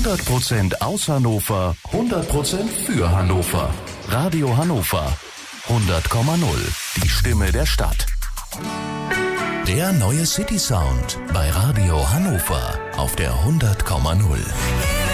100% aus Hannover, 100% für Hannover. Radio Hannover 100,0. Die Stimme der Stadt. Der neue City Sound bei Radio Hannover auf der 100,0.